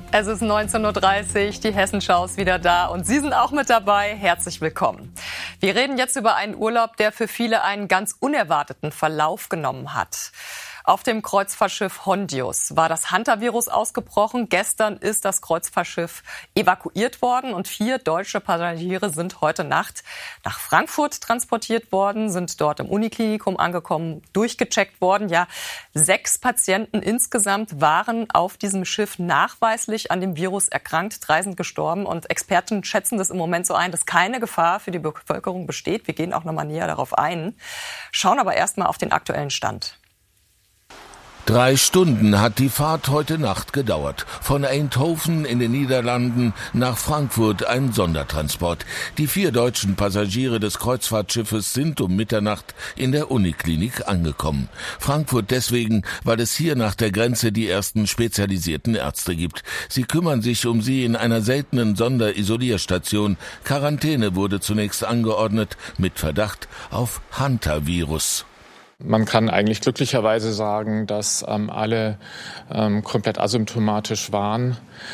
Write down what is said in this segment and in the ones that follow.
Es ist 19:30 Uhr, die Hessenschau ist wieder da und Sie sind auch mit dabei. Herzlich willkommen. Wir reden jetzt über einen Urlaub, der für viele einen ganz unerwarteten Verlauf genommen hat. Auf dem Kreuzfahrtschiff Hondius war das Hantavirus ausgebrochen. Gestern ist das Kreuzfahrtschiff evakuiert worden und 4 deutsche Passagiere sind heute Nacht nach Frankfurt transportiert worden, sind dort im Uniklinikum angekommen, durchgecheckt worden. Ja, 6 Patienten insgesamt waren auf diesem Schiff nachweislich an dem Virus erkrankt, 3 sind gestorben und Experten schätzen das im Moment so ein, dass keine Gefahr für die Bevölkerung besteht. Wir gehen auch nochmal näher darauf ein, schauen aber erstmal auf den aktuellen Stand. 3 Stunden hat die Fahrt heute Nacht gedauert. Von Eindhoven in den Niederlanden nach Frankfurt ein Sondertransport. Die 4 deutschen Passagiere des Kreuzfahrtschiffes sind um Mitternacht in der Uniklinik angekommen. Frankfurt deswegen, weil es hier nach der Grenze die ersten spezialisierten Ärzte gibt. Sie kümmern sich um sie in einer seltenen Sonderisolierstation. Quarantäne wurde zunächst angeordnet mit Verdacht auf Hantavirus. Man kann eigentlich glücklicherweise sagen, dass alle komplett asymptomatisch waren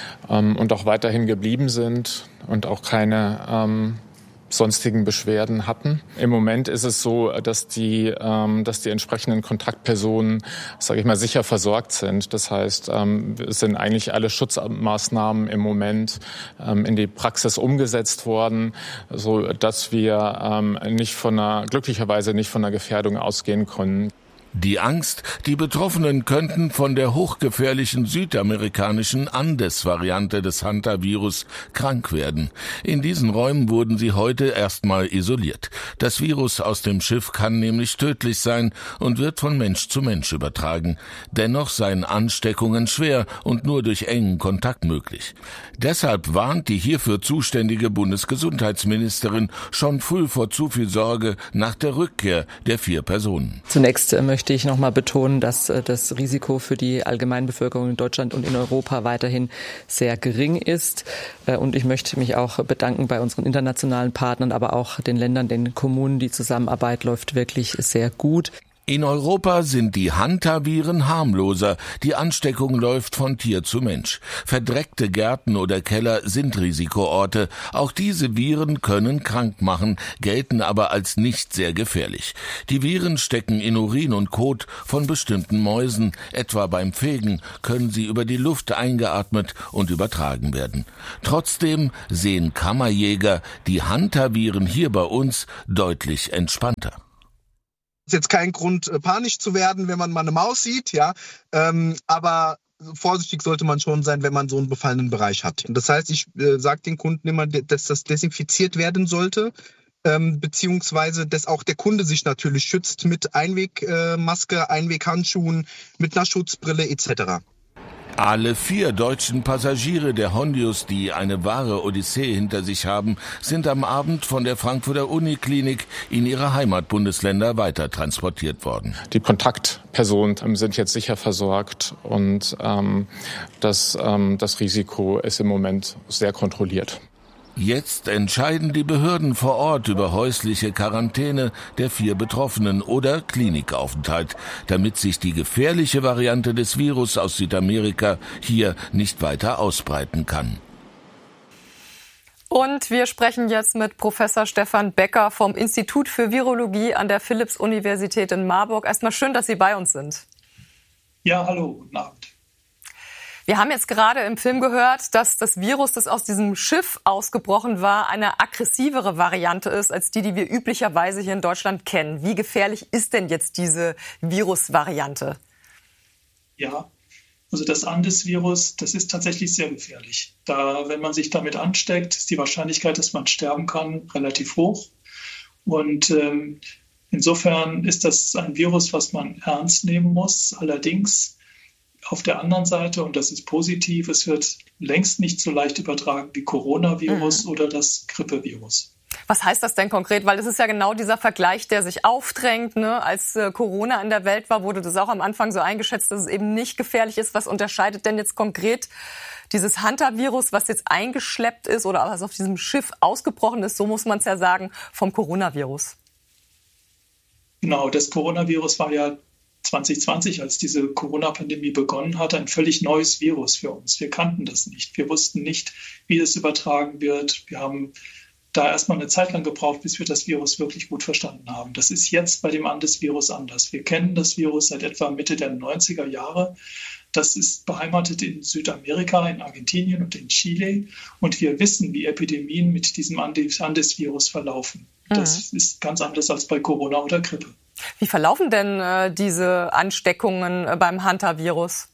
und auch weiterhin geblieben sind und auch keine sonstigen Beschwerden hatten. Im Moment ist es so, dass die entsprechenden Kontaktpersonen, sage ich mal, sicher versorgt sind. Das heißt, es sind eigentlich alle Schutzmaßnahmen im Moment in die Praxis umgesetzt worden, so dass wir glücklicherweise nicht von einer Gefährdung ausgehen können. Die Angst, die Betroffenen könnten von der hochgefährlichen südamerikanischen Andes-Variante des Hantavirus krank werden. In diesen Räumen wurden sie heute erstmal isoliert. Das Virus aus dem Schiff kann nämlich tödlich sein und wird von Mensch zu Mensch übertragen. Dennoch seien Ansteckungen schwer und nur durch engen Kontakt möglich. Deshalb warnt die hierfür zuständige Bundesgesundheitsministerin schon früh vor zu viel Sorge nach der Rückkehr der 4 Personen. Zunächst möchte ich noch mal betonen, dass das Risiko für die Allgemeinbevölkerung in Deutschland und in Europa weiterhin sehr gering ist. Und ich möchte mich auch bedanken bei unseren internationalen Partnern, aber auch den Ländern, den Kommunen. Die Zusammenarbeit läuft wirklich sehr gut. In Europa sind die Hantaviren harmloser. Die Ansteckung läuft von Tier zu Mensch. Verdreckte Gärten oder Keller sind Risikoorte. Auch diese Viren können krank machen, gelten aber als nicht sehr gefährlich. Die Viren stecken in Urin und Kot von bestimmten Mäusen. Etwa beim Fegen können sie über die Luft eingeatmet und übertragen werden. Trotzdem sehen Kammerjäger die Hantaviren hier bei uns deutlich entspannter. Es ist jetzt kein Grund, panisch zu werden, wenn man mal eine Maus sieht, ja. Aber vorsichtig sollte man schon sein, wenn man so einen befallenen Bereich hat. Und das heißt, ich sage den Kunden immer, dass das desinfiziert werden sollte, beziehungsweise dass auch der Kunde sich natürlich schützt mit Einwegmaske, Einweghandschuhen, mit einer Schutzbrille etc. Alle 4 deutschen Passagiere der Hondius, die eine wahre Odyssee hinter sich haben, sind am Abend von der Frankfurter Uniklinik in ihre Heimatbundesländer weiter transportiert worden. Die Kontaktpersonen sind jetzt sicher versorgt und das Risiko ist im Moment sehr kontrolliert. Jetzt entscheiden die Behörden vor Ort über häusliche Quarantäne der 4 Betroffenen oder Klinikaufenthalt, damit sich die gefährliche Variante des Virus aus Südamerika hier nicht weiter ausbreiten kann. Und wir sprechen jetzt mit Professor Stefan Becker vom Institut für Virologie an der Philipps-Universität in Marburg. Erstmal schön, dass Sie bei uns sind. Ja, hallo, guten Abend. Wir haben jetzt gerade im Film gehört, dass das Virus, das aus diesem Schiff ausgebrochen war, eine aggressivere Variante ist als die wir üblicherweise hier in Deutschland kennen. Wie gefährlich ist denn jetzt diese Virusvariante? Ja, also das Andes-Virus, das ist tatsächlich sehr gefährlich. Wenn man sich damit ansteckt, ist die Wahrscheinlichkeit, dass man sterben kann, relativ hoch. Und insofern ist das ein Virus, was man ernst nehmen muss. Allerdings auf der anderen Seite, und das ist positiv, es wird längst nicht so leicht übertragen wie Coronavirus oder das Grippevirus. Was heißt das denn konkret? Weil es ist ja genau dieser Vergleich, der sich aufdrängt. Ne? Als Corona in der Welt war, wurde das auch am Anfang so eingeschätzt, dass es eben nicht gefährlich ist. Was unterscheidet denn jetzt konkret dieses Hantavirus, was jetzt eingeschleppt ist oder was auf diesem Schiff ausgebrochen ist, so muss man es ja sagen, vom Coronavirus? Genau, das Coronavirus war ja 2020, als diese Corona-Pandemie begonnen hat, ein völlig neues Virus für uns. Wir kannten das nicht. Wir wussten nicht, wie es übertragen wird. Wir haben da erstmal eine Zeit lang gebraucht, bis wir das Virus wirklich gut verstanden haben. Das ist jetzt bei dem Andes-Virus anders. Wir kennen das Virus seit etwa Mitte der 90er Jahre. Das ist beheimatet in Südamerika, in Argentinien und in Chile. Und wir wissen, wie Epidemien mit diesem Andes-Virus verlaufen. Das ist ganz anders als bei Corona oder Grippe. Wie verlaufen denn diese Ansteckungen beim Hantavirus?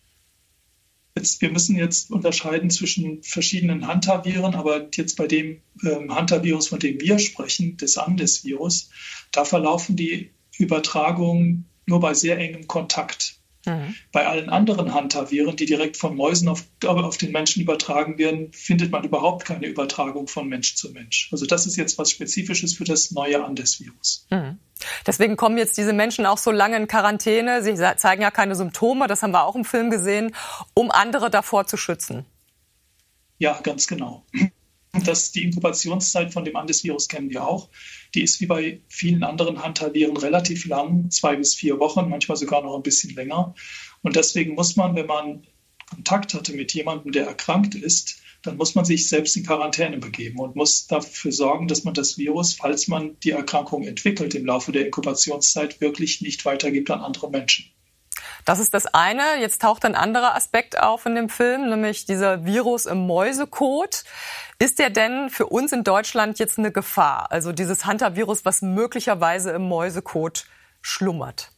Wir müssen jetzt unterscheiden zwischen verschiedenen Hantaviren, aber jetzt bei dem Hantavirus, von dem wir sprechen, des Andes-Virus, da verlaufen die Übertragungen nur bei sehr engem Kontakt. Bei allen anderen Hantaviren, die direkt von Mäusen auf den Menschen übertragen werden, findet man überhaupt keine Übertragung von Mensch zu Mensch. Also das ist jetzt was Spezifisches für das neue Andes-Virus. Deswegen kommen jetzt diese Menschen auch so lange in Quarantäne. Sie zeigen ja keine Symptome, das haben wir auch im Film gesehen, um andere davor zu schützen. Ja, ganz genau. Die Inkubationszeit von dem Andes-Virus kennen wir auch. Die ist wie bei vielen anderen Hantaviren relativ lang, 2 bis 4 Wochen, manchmal sogar noch ein bisschen länger. Und deswegen muss man, wenn man Kontakt hatte mit jemandem, der erkrankt ist, dann muss man sich selbst in Quarantäne begeben und muss dafür sorgen, dass man das Virus, falls man die Erkrankung entwickelt, im Laufe der Inkubationszeit wirklich nicht weitergibt an andere Menschen. Das ist das eine. Jetzt taucht ein anderer Aspekt auf in dem Film, nämlich dieser Virus im Mäusekot. Ist der denn für uns in Deutschland jetzt eine Gefahr? Also dieses Hantavirus, was möglicherweise im Mäusekot schlummert?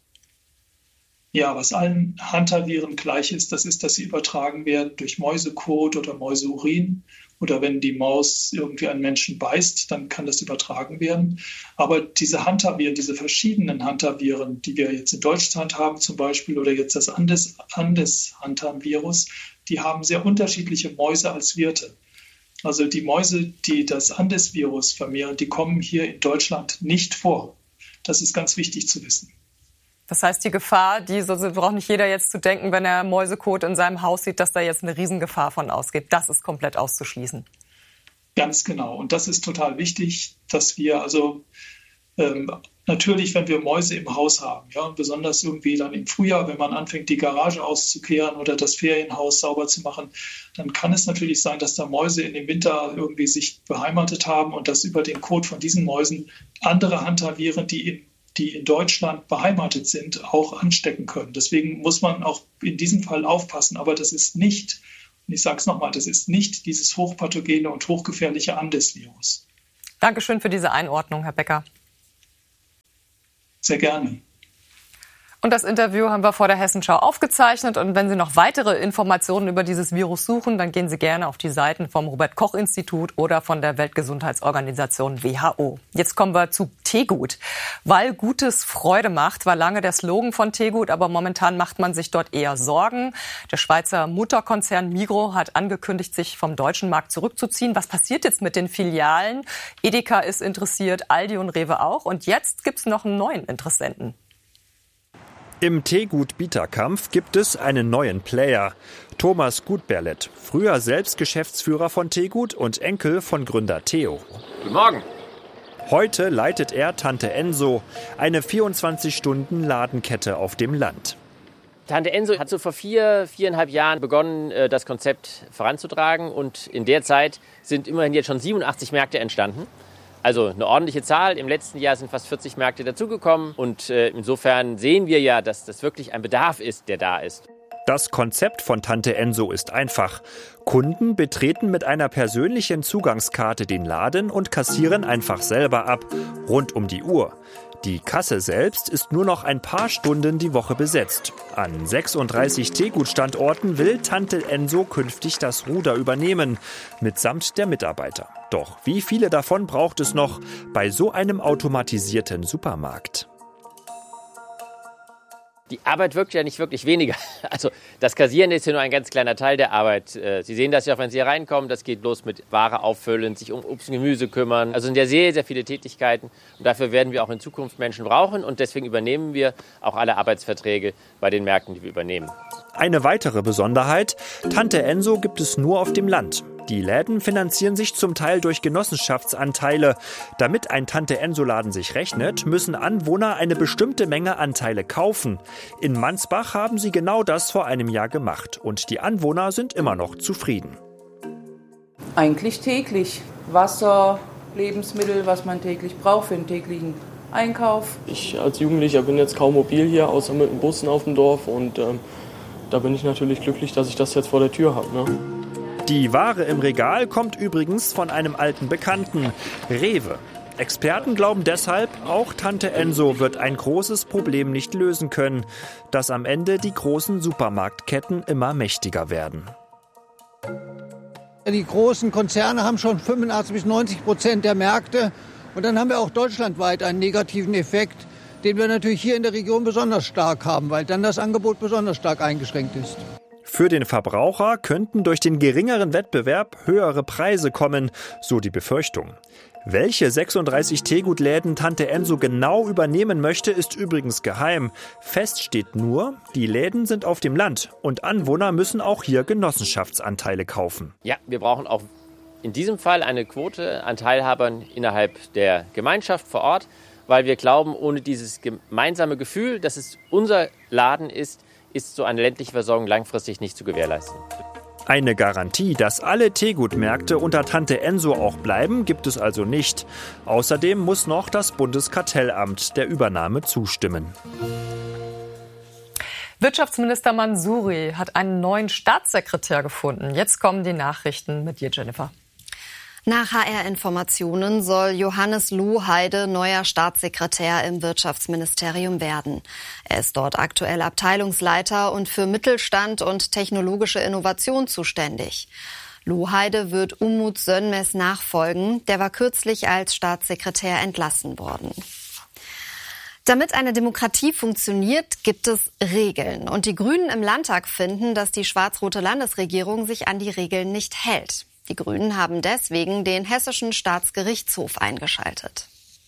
Ja, was allen Hantaviren gleich ist, das ist, dass sie übertragen werden durch Mäusekot oder Mäuseurin. Oder wenn die Maus irgendwie einen Menschen beißt, dann kann das übertragen werden. Aber diese Hantaviren, diese verschiedenen Hantaviren, die wir jetzt in Deutschland haben zum Beispiel, oder jetzt das Andes-Hantavirus, die haben sehr unterschiedliche Mäuse als Wirte. Also die Mäuse, die das Andes-Virus vermehren, die kommen hier in Deutschland nicht vor. Das ist ganz wichtig zu wissen. Das heißt, die Gefahr, braucht nicht jeder jetzt zu denken, wenn er Mäusekot in seinem Haus sieht, dass da jetzt eine Riesengefahr von ausgeht. Das ist komplett auszuschließen. Ganz genau. Und das ist total wichtig, dass wir natürlich, wenn wir Mäuse im Haus haben, ja, und besonders irgendwie dann im Frühjahr, wenn man anfängt, die Garage auszukehren oder das Ferienhaus sauber zu machen, dann kann es natürlich sein, dass da Mäuse in dem Winter irgendwie sich beheimatet haben und dass über den Kot von diesen Mäusen andere Hantaviren, die in Deutschland beheimatet sind, auch anstecken können. Deswegen muss man auch in diesem Fall aufpassen. Aber das ist nicht, und ich sage es nochmal, das ist nicht dieses hochpathogene und hochgefährliche Andes-Virus. Dankeschön für diese Einordnung, Herr Becker. Sehr gerne. Und das Interview haben wir vor der Hessenschau aufgezeichnet. Und wenn Sie noch weitere Informationen über dieses Virus suchen, dann gehen Sie gerne auf die Seiten vom Robert-Koch-Institut oder von der Weltgesundheitsorganisation WHO. Jetzt kommen wir zu Tegut. Weil Gutes Freude macht, war lange der Slogan von Tegut, aber momentan macht man sich dort eher Sorgen. Der Schweizer Mutterkonzern Migros hat angekündigt, sich vom deutschen Markt zurückzuziehen. Was passiert jetzt mit den Filialen? Edeka ist interessiert, Aldi und Rewe auch. Und jetzt gibt's noch einen neuen Interessenten. Im Tegut-Bieterkampf gibt es einen neuen Player. Thomas Gutberlet, früher selbst Geschäftsführer von Tegut und Enkel von Gründer Theo. Guten Morgen. Heute leitet er Tante Enso, eine 24-Stunden-Ladenkette auf dem Land. Tante Enso hat so vor 4,5 Jahren begonnen, das Konzept voranzutragen. Und in der Zeit sind immerhin jetzt schon 87 Märkte entstanden. Also eine ordentliche Zahl. Im letzten Jahr sind fast 40 Märkte dazugekommen. Und insofern sehen wir ja, dass das wirklich ein Bedarf ist, der da ist. Das Konzept von Tante Enso ist einfach. Kunden betreten mit einer persönlichen Zugangskarte den Laden und kassieren einfach selber ab, rund um die Uhr. Die Kasse selbst ist nur noch ein paar Stunden die Woche besetzt. An 36 Tegut-Standorten will Tante Enso künftig das Ruder übernehmen, mitsamt der Mitarbeiter. Doch wie viele davon braucht es noch bei so einem automatisierten Supermarkt? Die Arbeit wirkt ja nicht wirklich weniger. Also das Kassieren ist ja nur ein ganz kleiner Teil der Arbeit. Sie sehen das ja auch, wenn Sie hier reinkommen. Das geht los mit Ware auffüllen, sich um Obst und Gemüse kümmern. Also sind ja sehr, sehr viele Tätigkeiten. Und dafür werden wir auch in Zukunft Menschen brauchen. Und deswegen übernehmen wir auch alle Arbeitsverträge bei den Märkten, die wir übernehmen. Eine weitere Besonderheit: Tante Enso gibt es nur auf dem Land. Die Läden finanzieren sich zum Teil durch Genossenschaftsanteile. Damit ein Tante-Enso-Laden sich rechnet, müssen Anwohner eine bestimmte Menge Anteile kaufen. In Mansbach haben sie genau das vor einem Jahr gemacht. Und die Anwohner sind immer noch zufrieden. Eigentlich täglich. Wasser, Lebensmittel, was man täglich braucht für den täglichen Einkauf. Ich als Jugendlicher bin jetzt kaum mobil hier, außer mit dem Bussen auf dem Dorf. Und da bin ich natürlich glücklich, dass ich das jetzt vor der Tür habe. Ne? Die Ware im Regal kommt übrigens von einem alten Bekannten, Rewe. Experten glauben deshalb, auch Tante Enso wird ein großes Problem nicht lösen können, dass am Ende die großen Supermarktketten immer mächtiger werden. Die großen Konzerne haben schon 85-90% der Märkte. Und dann haben wir auch deutschlandweit einen negativen Effekt, den wir natürlich hier in der Region besonders stark haben, weil dann das Angebot besonders stark eingeschränkt ist. Für den Verbraucher könnten durch den geringeren Wettbewerb höhere Preise kommen, so die Befürchtung. Welche 36 Teegut-Läden Tante Enso genau übernehmen möchte, ist übrigens geheim. Fest steht nur, die Läden sind auf dem Land und Anwohner müssen auch hier Genossenschaftsanteile kaufen. Ja, wir brauchen auch in diesem Fall eine Quote an Teilhabern innerhalb der Gemeinschaft vor Ort, weil wir glauben, ohne dieses gemeinsame Gefühl, dass es unser Laden ist so eine ländliche Versorgung langfristig nicht zu gewährleisten. Eine Garantie, dass alle Teegutmärkte unter Tante Enso auch bleiben, gibt es also nicht. Außerdem muss noch das Bundeskartellamt der Übernahme zustimmen. Wirtschaftsminister Mansouri hat einen neuen Staatssekretär gefunden. Jetzt kommen die Nachrichten mit dir, Jennifer. Nach HR-Informationen soll Johannes Lohheide neuer Staatssekretär im Wirtschaftsministerium werden. Er ist dort aktuell Abteilungsleiter und für Mittelstand und technologische Innovation zuständig. Lohheide wird Umut Sönmez nachfolgen. Der war kürzlich als Staatssekretär entlassen worden. Damit eine Demokratie funktioniert, gibt es Regeln. Und die Grünen im Landtag finden, dass die schwarz-rote Landesregierung sich an die Regeln nicht hält. Die Grünen haben deswegen den Hessischen Staatsgerichtshof eingeschaltet.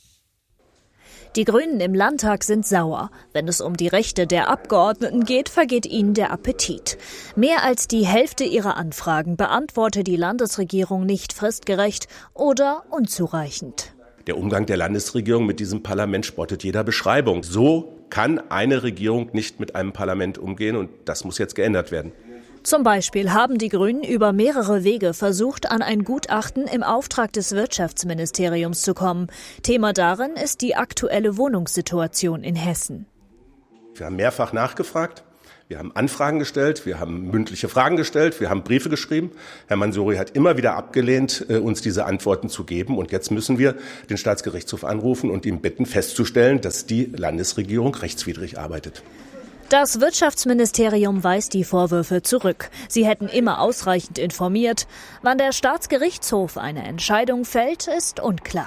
Die Grünen im Landtag sind sauer. Wenn es um die Rechte der Abgeordneten geht, vergeht ihnen der Appetit. Mehr als die Hälfte ihrer Anfragen beantwortet die Landesregierung nicht fristgerecht oder unzureichend. Der Umgang der Landesregierung mit diesem Parlament spottet jeder Beschreibung. So kann eine Regierung nicht mit einem Parlament umgehen und das muss jetzt geändert werden. Zum Beispiel haben die Grünen über mehrere Wege versucht, an ein Gutachten im Auftrag des Wirtschaftsministeriums zu kommen. Thema darin ist die aktuelle Wohnungssituation in Hessen. Wir haben mehrfach nachgefragt, wir haben Anfragen gestellt, wir haben mündliche Fragen gestellt, wir haben Briefe geschrieben. Herr Mansouri hat immer wieder abgelehnt, uns diese Antworten zu geben. Und jetzt müssen wir den Staatsgerichtshof anrufen und ihn bitten, festzustellen, dass die Landesregierung rechtswidrig arbeitet. Das Wirtschaftsministerium weist die Vorwürfe zurück. Sie hätten immer ausreichend informiert. Wann der Staatsgerichtshof eine Entscheidung fällt, ist unklar.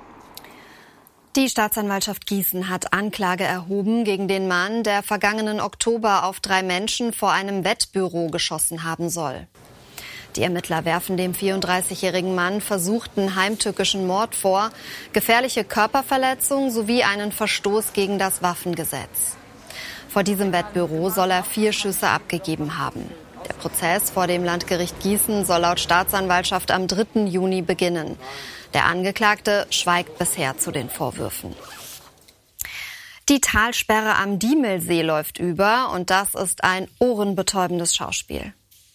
Die Staatsanwaltschaft Gießen hat Anklage erhoben gegen den Mann, der vergangenen Oktober auf 3 Menschen vor einem Wettbüro geschossen haben soll. Die Ermittler werfen dem 34-jährigen Mann versuchten heimtückischen Mord vor, gefährliche Körperverletzung sowie einen Verstoß gegen das Waffengesetz. Vor diesem Wettbüro soll er 4 Schüsse abgegeben haben. Der Prozess vor dem Landgericht Gießen soll laut Staatsanwaltschaft am 3. Juni beginnen. Der Angeklagte schweigt bisher zu den Vorwürfen. Die Talsperre am Diemelsee läuft über und das ist ein ohrenbetäubendes Schauspiel.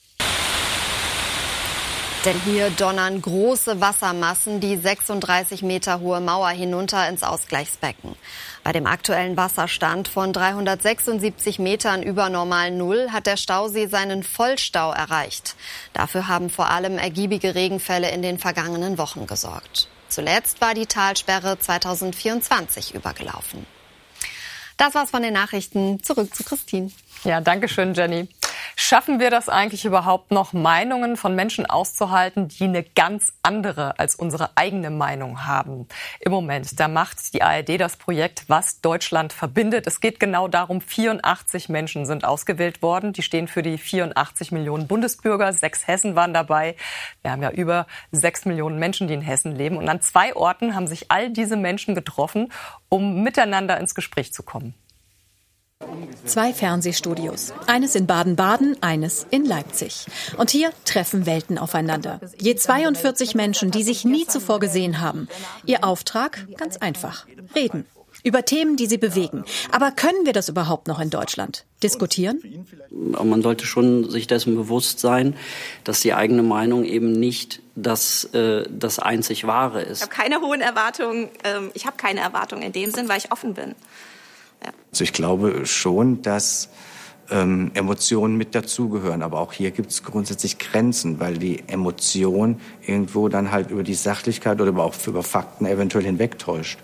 Denn hier donnern große Wassermassen die 36 Meter hohe Mauer hinunter ins Ausgleichsbecken. Bei dem aktuellen Wasserstand von 376 Metern über Normal Null hat der Stausee seinen Vollstau erreicht. Dafür haben vor allem ergiebige Regenfälle in den vergangenen Wochen gesorgt. Zuletzt war die Talsperre 2024 übergelaufen. Das war's von den Nachrichten. Zurück zu Christine. Ja, danke schön, Jenny. Schaffen wir das eigentlich überhaupt noch, Meinungen von Menschen auszuhalten, die eine ganz andere als unsere eigene Meinung haben? Im Moment, da macht die ARD das Projekt Was Deutschland verbindet. Es geht genau darum, 84 Menschen sind ausgewählt worden. Die stehen für die 84 Millionen Bundesbürger. 6 Hessen waren dabei. Wir haben ja über 6 Millionen Menschen, die in Hessen leben. Und an 2 Orten haben sich all diese Menschen getroffen, um miteinander ins Gespräch zu kommen. 2 Fernsehstudios. Eines in Baden-Baden, eines in Leipzig. Und hier treffen Welten aufeinander. Je 42 Menschen, die sich nie zuvor gesehen haben. Ihr Auftrag? Ganz einfach. Reden. Über Themen, die sie bewegen. Aber können wir das überhaupt noch in Deutschland? Diskutieren? Man sollte schon sich dessen bewusst sein, dass die eigene Meinung eben nicht das einzig Wahre ist. Ich habe keine hohen Erwartungen. Ich habe keine Erwartungen in dem Sinn, weil ich offen bin. Ja. Also ich glaube schon, dass Emotionen mit dazugehören. Aber auch hier gibt es grundsätzlich Grenzen, weil die Emotion irgendwo dann halt über die Sachlichkeit oder auch über Fakten eventuell hinwegtäuscht.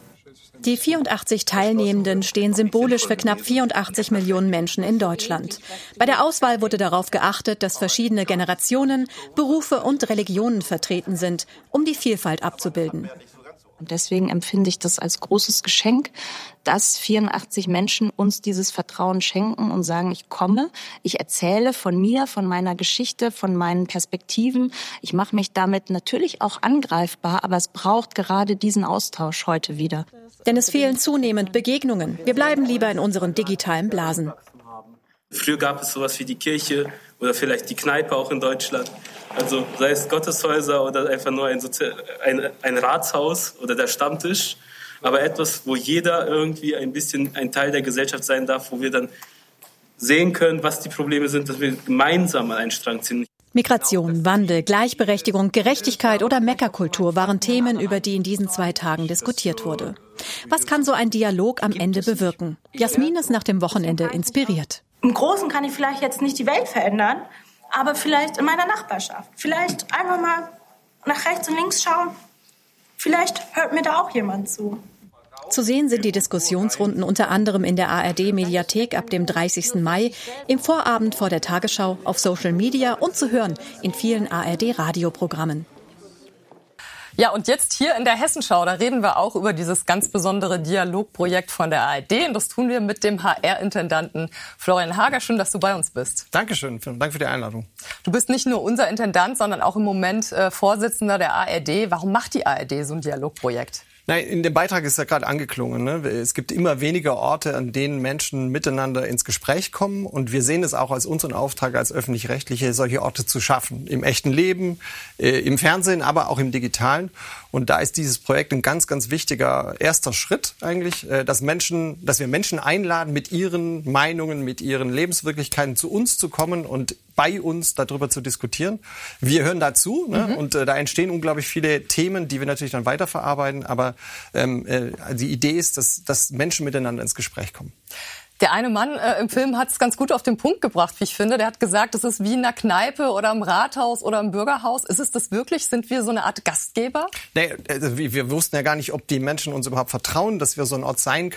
Die 84 Teilnehmenden stehen symbolisch für knapp 84 Millionen Menschen in Deutschland. Bei der Auswahl wurde darauf geachtet, dass verschiedene Generationen, Berufe und Religionen vertreten sind, um die Vielfalt abzubilden. Und deswegen empfinde ich das als großes Geschenk, dass 84 Menschen uns dieses Vertrauen schenken und sagen, ich komme, ich erzähle von mir, von meiner Geschichte, von meinen Perspektiven. Ich mache mich damit natürlich auch angreifbar, aber es braucht gerade diesen Austausch heute wieder. Denn es fehlen zunehmend Begegnungen. Wir bleiben lieber in unseren digitalen Blasen. Früher gab es sowas wie die Kirche oder vielleicht die Kneipe auch in Deutschland. Also sei es Gotteshäuser oder einfach nur ein Ratshaus oder der Stammtisch. Aber etwas, wo jeder irgendwie ein bisschen ein Teil der Gesellschaft sein darf, wo wir dann sehen können, was die Probleme sind, dass wir gemeinsam an einen Strang ziehen. Migration, Wandel, Gleichberechtigung, Gerechtigkeit oder Meckerkultur waren Themen, über die in diesen 2 Tagen diskutiert wurde. Was kann so ein Dialog am Ende bewirken? Jasmin ist nach dem Wochenende inspiriert. Im Großen kann ich vielleicht jetzt nicht die Welt verändern, aber vielleicht in meiner Nachbarschaft. Vielleicht einfach mal nach rechts und links schauen. Vielleicht hört mir da auch jemand zu. Zu sehen sind die Diskussionsrunden unter anderem in der ARD-Mediathek ab dem 30. Mai, im Vorabend vor der Tagesschau, auf Social Media und zu hören in vielen ARD-Radioprogrammen. Ja, und jetzt hier in der Hessenschau, da reden wir auch über dieses ganz besondere Dialogprojekt von der ARD. Und das tun wir mit dem HR-Intendanten Florian Hager. Schön, dass du bei uns bist. Dankeschön, danke für die Einladung. Du bist nicht nur unser Intendant, sondern auch im Moment Vorsitzender der ARD. Warum macht die ARD so ein Dialogprojekt? Nein, in dem Beitrag ist ja gerade angeklungen, ne? Es gibt immer weniger Orte, an denen Menschen miteinander ins Gespräch kommen. Und wir sehen es auch als unseren Auftrag als Öffentlich-Rechtliche, solche Orte zu schaffen. Im echten Leben, im Fernsehen, aber auch im Digitalen. Und da ist dieses Projekt ein ganz, ganz wichtiger erster Schritt eigentlich, dass wir Menschen einladen, mit ihren Meinungen, mit ihren Lebenswirklichkeiten zu uns zu kommen und bei uns darüber zu diskutieren. Wir hören dazu, ne? Und da entstehen unglaublich viele Themen, die wir natürlich dann weiterverarbeiten. Aber die Idee ist, dass Menschen miteinander ins Gespräch kommen. Der eine Mann im Film hat es ganz gut auf den Punkt gebracht, wie ich finde. Der hat gesagt, es ist wie in einer Kneipe oder im Rathaus oder im Bürgerhaus. Ist es das wirklich? Sind wir so eine Art Gastgeber? Nee, also wir wussten ja gar nicht, ob die Menschen uns überhaupt vertrauen, dass wir so ein Ort sein